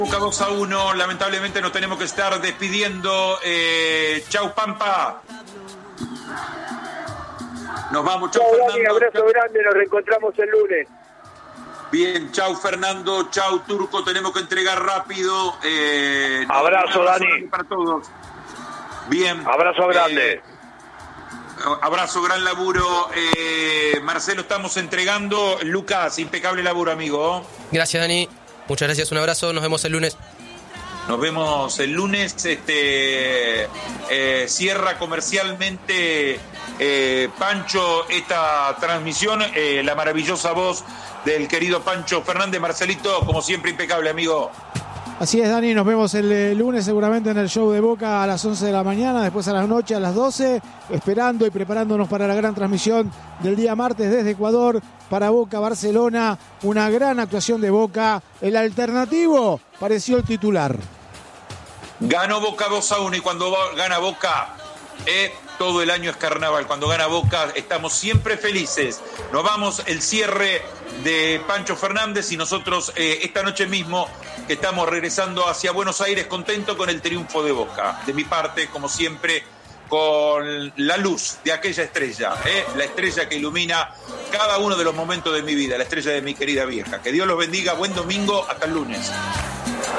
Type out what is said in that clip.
Boca 2-1, lamentablemente nos tenemos que estar despidiendo. Chau, Pampa. Nos vamos, chau, Fernando. Dani, abrazo grande, nos reencontramos el lunes. Bien, chau, Fernando, chau, Turco, tenemos que entregar rápido. Abrazo, Dani. Para todos. Bien. Abrazo grande. Abrazo, gran laburo. Marcelo, estamos entregando. Lucas, impecable laburo, amigo. Gracias, Dani. Muchas gracias, un abrazo, nos vemos el lunes. Nos vemos el lunes. Cierra comercialmente Pancho esta transmisión. La maravillosa voz del querido Pancho Fernández. Marcelito, como siempre, impecable, amigo. Así es, Dani, nos vemos el lunes seguramente en el show de Boca a las 11 de la mañana, después a la noche a las 12, esperando y preparándonos para la gran transmisión del día martes desde Ecuador para Boca Barcelona. Una gran actuación de Boca. El alternativo pareció el titular. Ganó Boca 2-1 y cuando gana Boca, todo el año es carnaval. Cuando gana Boca estamos siempre felices. Nos vamos, el cierre de Pancho Fernández y nosotros esta noche mismo que estamos regresando hacia Buenos Aires, contento con el triunfo de Boca. De mi parte, como siempre, con la luz de aquella estrella, la estrella que ilumina cada uno de los momentos de mi vida, la estrella de mi querida vieja. Que Dios los bendiga, buen domingo, hasta el lunes.